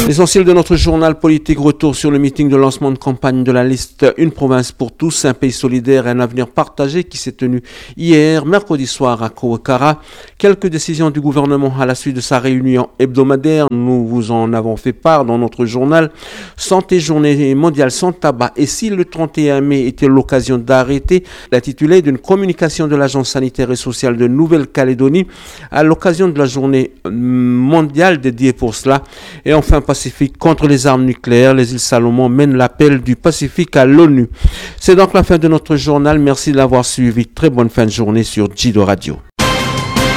L'essentiel de notre journal politique, retour sur le meeting de lancement de campagne de la liste Une province pour tous, un pays solidaire et un avenir partagé qui s'est tenu hier, mercredi soir à Kouakara. Quelques décisions du gouvernement à la suite de sa réunion hebdomadaire. Nous vous en avons fait part dans notre journal. Santé, journée mondiale sans tabac. Et si le 31 mai était l'occasion d'arrêter, l'intitulé d'une communication de l'Agence sanitaire et sociale de Nouvelle-Calédonie à l'occasion de la journée mondiale dédiée pour cela. Et enfin, Pacifique contre les armes nucléaires. Les îles Salomon mènent l'appel du Pacifique à l'ONU. C'est donc la fin de notre journal. Merci de l'avoir suivi. Très bonne fin de journée sur Jido Radio.